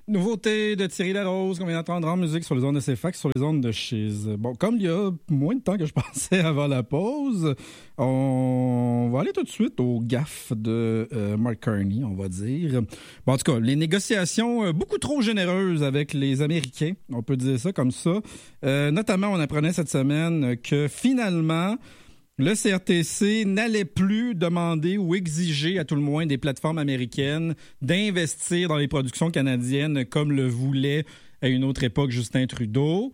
Nouveauté de Thierry Larose qu'on vient d'entendre en musique sur les ondes de CFAX, sur les ondes de Chiz. Bon, comme il y a moins de temps que je pensais avant la pause, on va aller tout de suite au gaffe de Mark Carney, on va dire. Bon, en tout cas, les négociations beaucoup trop généreuses avec les Américains, on peut dire ça comme ça. Notamment, on apprenait cette semaine que finalement, le CRTC n'allait plus demander ou exiger, à tout le moins, des plateformes américaines d'investir dans les productions canadiennes comme le voulait à une autre époque Justin Trudeau.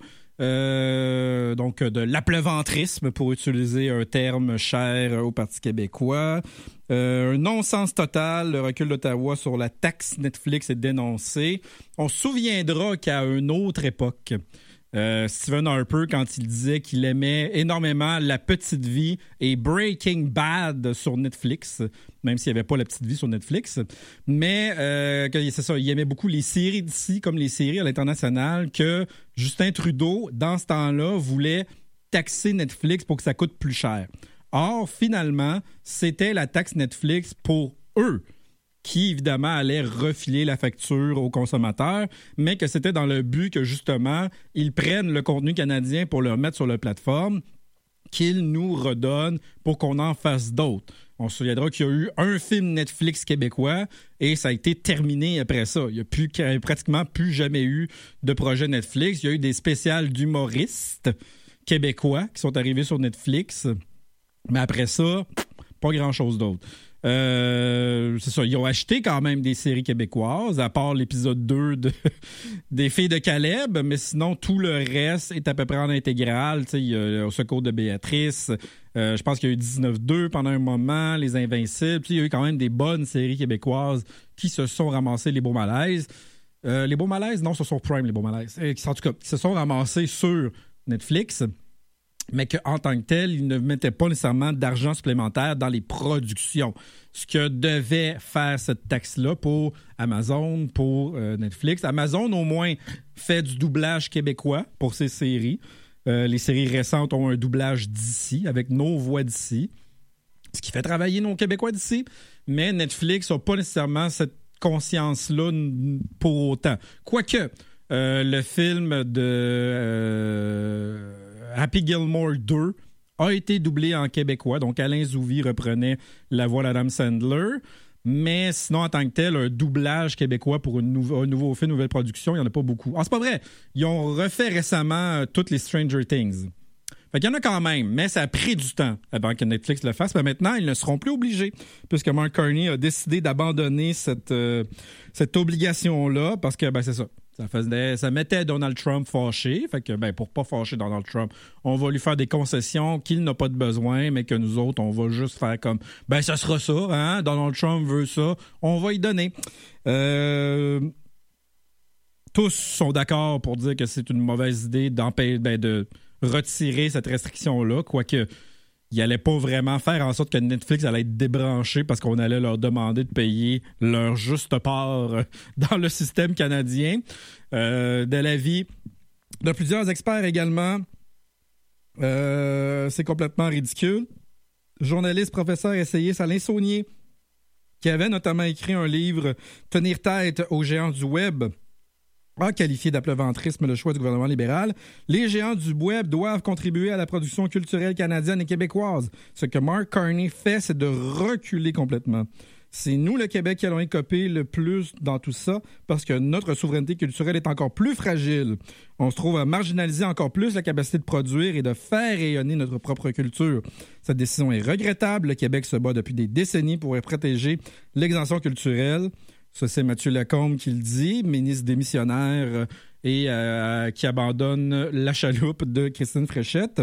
Donc, de l'appleventrisme, pour utiliser un terme cher au Parti québécois. Un non-sens total, le recul d'Ottawa sur la taxe Netflix est dénoncé. On se souviendra qu'à une autre époque, Stephen Harper, quand il disait qu'il aimait énormément La Petite Vie et Breaking Bad sur Netflix, même s'il n'y avait pas La Petite Vie sur Netflix, mais c'est ça, il aimait beaucoup les séries d'ici, comme les séries à l'international, que Justin Trudeau, dans ce temps-là, voulait taxer Netflix pour que ça coûte plus cher. Or, finalement, c'était la taxe Netflix pour eux, qui, évidemment, allait refiler la facture aux consommateurs, mais que c'était dans le but que, justement, ils prennent le contenu canadien pour le mettre sur la plateforme, qu'ils nous redonnent pour qu'on en fasse d'autres. On se souviendra qu'il y a eu un film Netflix québécois et ça a été terminé après ça. Il n'y a pratiquement plus jamais eu de projet Netflix. Il y a eu des spéciales d'humoristes québécois qui sont arrivés sur Netflix, mais après ça, pas grand-chose d'autre. C'est ça, ils ont acheté quand même des séries québécoises, à part l'épisode 2 des Filles de Caleb, mais sinon, tout le reste est à peu près en intégrale. Il y a Au secours de Béatrice, je pense qu'il y a eu 19-2 pendant un moment, Les Invincibles. Il y a eu quand même des bonnes séries québécoises qui se sont ramassées, Les Beaux Malaises. Les Beaux Malaises, non, ce sont Prime, Les Beaux Malaises. En tout cas, qui se sont ramassés sur Netflix, mais qu'en tant que tel, ils ne mettaient pas nécessairement d'argent supplémentaire dans les productions. Ce que devait faire cette taxe-là pour Amazon, pour Netflix. Amazon, au moins, fait du doublage québécois pour ses séries. Les séries récentes ont un doublage d'ici, avec nos voix d'ici, ce qui fait travailler nos Québécois d'ici. Mais Netflix n'a pas nécessairement cette conscience-là pour autant. Quoique, le film de Happy Gilmore 2 a été doublé en québécois. Donc, Alain Zouvi reprenait la voix d'Adam Sandler. Mais sinon, en tant que tel, un doublage québécois pour un nouveau film, une nouvelle production, il n'y en a pas beaucoup. Ah, c'est pas vrai. Ils ont refait récemment toutes les Stranger Things. Fait qu'il y en a quand même, mais ça a pris du temps avant que Netflix le fasse. Mais maintenant, ils ne seront plus obligés, puisque Mark Carney a décidé d'abandonner cette obligation-là, parce que, c'est ça. Ça mettait Donald Trump fâché. Fait que, pour pas fâcher Donald Trump, on va lui faire des concessions qu'il n'a pas de besoin, mais que nous autres, on va juste faire comme, ça sera ça, hein? Donald Trump veut ça, on va y donner. Tous sont d'accord pour dire que c'est une mauvaise idée de retirer cette restriction-là, quoique il n'allait pas vraiment faire en sorte que Netflix allait être débranché parce qu'on allait leur demander de payer leur juste part dans le système canadien. De l'avis de plusieurs experts également, c'est complètement ridicule. Journaliste, professeur, essayiste Alain Saunier, qui avait notamment écrit un livre « Tenir tête aux géants du web », a qualifié d'appleventrisme le choix du gouvernement libéral. Les géants du web doivent contribuer à la production culturelle canadienne et québécoise. Ce que Mark Carney fait, c'est de reculer complètement. C'est nous, le Québec, qui allons écoper le plus dans tout ça parce que notre souveraineté culturelle est encore plus fragile. On se trouve à marginaliser encore plus la capacité de produire et de faire rayonner notre propre culture. Cette décision est regrettable. Le Québec se bat depuis des décennies pour protéger l'exemption culturelle. Ça, c'est Mathieu Lacombe qui le dit, ministre démissionnaire et qui abandonne la chaloupe de Christine Fréchette.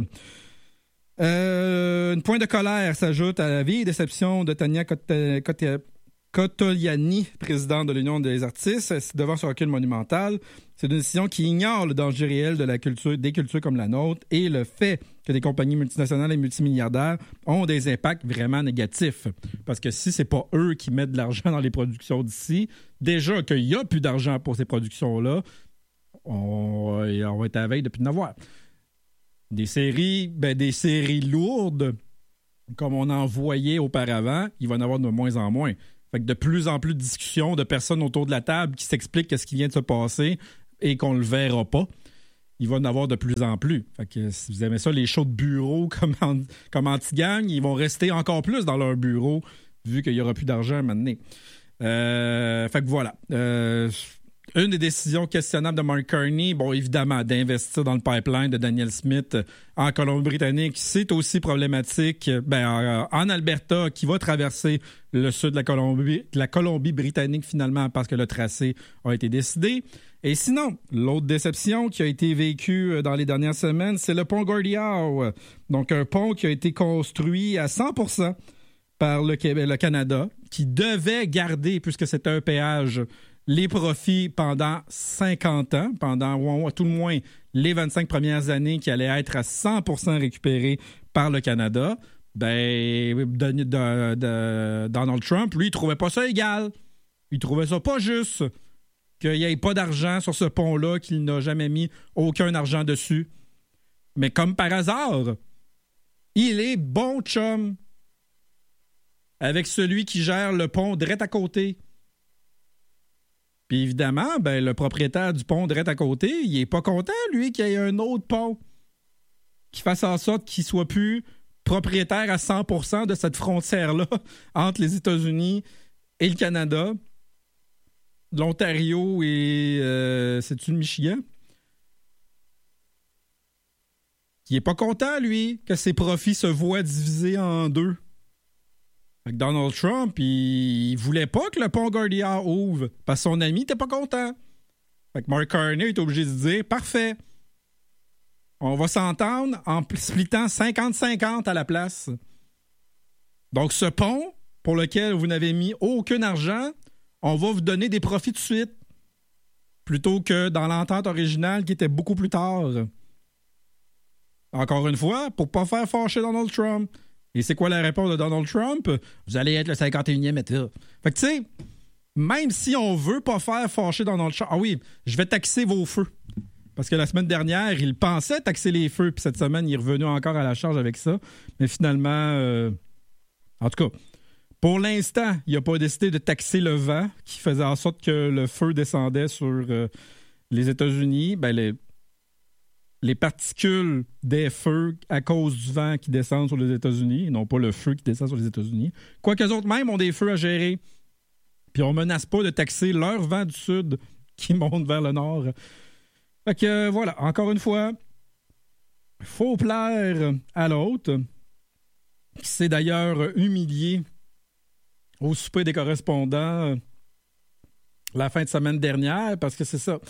Une pointe de colère s'ajoute à la vieille déception de Tania Cotoliani, présidente de l'Union des artistes, devant ce recul monumental. C'est une décision qui ignore le danger réel de la culture, des cultures comme la nôtre et le fait que des compagnies multinationales et multimilliardaires ont des impacts vraiment négatifs. Parce que si c'est pas eux qui mettent de l'argent dans les productions d'ici, déjà qu'il n'y a plus d'argent pour ces productions-là, on va être à la veille de plus d'en avoir. Des séries lourdes, comme on en voyait auparavant, il va en avoir de moins en moins. Fait que de plus en plus de discussions de personnes autour de la table qui s'expliquent ce qui vient de se passer et qu'on le verra pas. Il va en avoir de plus en plus. Fait que si vous aimez ça, les shows de bureau comme anti-gang, ils vont rester encore plus dans leur bureau vu qu'il n'y aura plus d'argent à un moment donné. Fait que voilà. Une des décisions questionnables de Mark Carney, bon, évidemment, d'investir dans le pipeline de Daniel Smith en Colombie-Britannique, c'est aussi problématique. En Alberta, qui va traverser le sud de la Colombie-Britannique finalement parce que le tracé a été décidé. Et sinon, l'autre déception qui a été vécue dans les dernières semaines, c'est le pont Gordie-Howe. Donc, un pont qui a été construit à 100% par le Canada, qui devait garder, puisque c'était un péage, les profits pendant 50 ans, pendant à tout le moins les 25 premières années qui allaient être à 100% récupérés par le Canada. Donald Trump, lui, il trouvait pas ça égal. Il trouvait ça pas juste qu'il n'y ait pas d'argent sur ce pont-là, qu'il n'a jamais mis aucun argent dessus. Mais comme par hasard, il est bon chum avec celui qui gère le pont direct à côté. Puis évidemment, le propriétaire du pont direct à côté, il est pas content, lui, qu'il y ait un autre pont qui fasse en sorte qu'il soit plus propriétaire à 100% de cette frontière-là entre les États-Unis et le Canada, l'Ontario et... c'est-tu le Michigan? Il est pas content, lui, que ses profits se voient divisés en deux. Fait que Donald Trump, il voulait pas que le pont Gordie-Howe ouvre parce que son ami n'était pas content. Fait que Mark Carney est obligé de dire « Parfait, on va s'entendre en splittant 50-50 à la place. » Donc ce pont, pour lequel vous n'avez mis aucun argent, on va vous donner des profits tout de suite, plutôt que dans l'entente originale qui était beaucoup plus tard. Encore une fois, pour pas faire fâcher Donald Trump. Et c'est quoi la réponse de Donald Trump? Vous allez être le 51e État. Fait que tu sais, même si on veut pas faire fâcher Donald Trump, ah oui, je vais taxer vos feux. Parce que la semaine dernière, il pensait taxer les feux, puis cette semaine, il est revenu encore à la charge avec ça. Mais finalement, en tout cas, pour l'instant, il n'a pas décidé de taxer le vent qui faisait en sorte que le feu descendait sur les États-Unis. Les particules des feux à cause du vent qui descendent sur les États-Unis, et non pas le feu qui descend sur les États-Unis. Quoique eux autres même ont des feux à gérer. Puis on ne menace pas de taxer leur vent du sud qui monte vers le nord. Fait que voilà, encore une fois, faut plaire à l'autre, qui s'est d'ailleurs humilié au souper des correspondants la fin de semaine dernière, parce que c'est ça.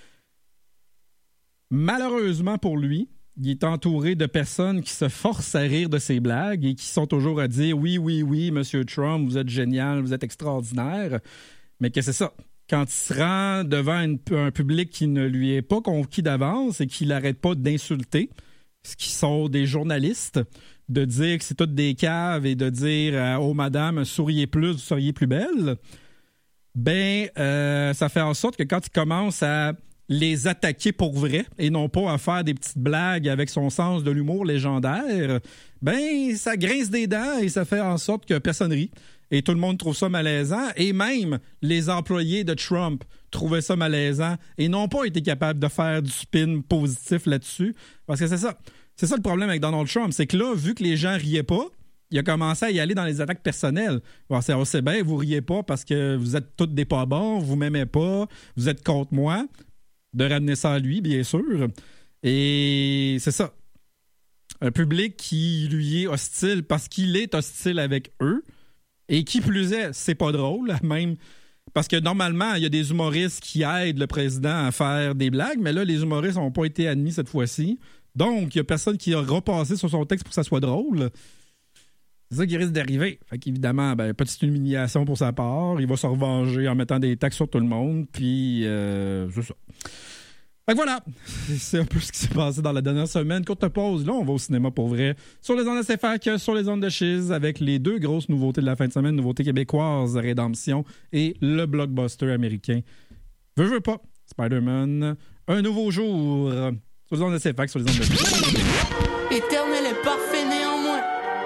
Malheureusement pour lui, il est entouré de personnes qui se forcent à rire de ses blagues et qui sont toujours à dire « Oui, oui, oui, Monsieur Trump, vous êtes génial, vous êtes extraordinaire. » Mais que c'est ça. Quand il se rend devant un public qui ne lui est pas conquis d'avance et qui n'arrête pas d'insulter, ce qui sont des journalistes, de dire que c'est toutes des caves et de dire « Oh, madame, souriez plus, vous seriez plus belle. » Ça fait en sorte que quand il commence à les attaquer pour vrai et non pas à faire des petites blagues avec son sens de l'humour légendaire, ça grince des dents et ça fait en sorte que personne rit. Et tout le monde trouve ça malaisant. Et même les employés de Trump trouvaient ça malaisant et n'ont pas été capables de faire du spin positif là-dessus. Parce que c'est ça. C'est ça le problème avec Donald Trump. C'est que là, vu que les gens riaient pas, il a commencé à y aller dans les attaques personnelles. On sait bien, vous riez pas parce que vous êtes tous des pas bons, vous m'aimez pas, vous êtes contre moi. De ramener ça à lui, bien sûr. Et c'est ça. Un public qui lui est hostile parce qu'il est hostile avec eux. Et qui plus est, c'est pas drôle, même. Parce que normalement, il y a des humoristes qui aident le président à faire des blagues, mais là, les humoristes n'ont pas été admis cette fois-ci. Donc, il n'y a personne qui a repassé sur son texte pour que ça soit drôle. C'est ça qui risque d'arriver. Fait qu'évidemment, petite humiliation pour sa part. Il va se revenger en mettant des taxes sur tout le monde. Puis, c'est ça. Fait que voilà. C'est un peu ce qui s'est passé dans la dernière semaine. Courte pause. Là, on va au cinéma pour vrai. Sur les ondes de CFAC, sur les ondes de Chiz, avec les deux grosses nouveautés de la fin de semaine. Nouveauté québécoise, Rédemption, et le blockbuster américain. Veux pas. Spider-Man. Un nouveau jour. Sur les ondes de CFAC, sur les ondes de Chiz. Éternel est parfait.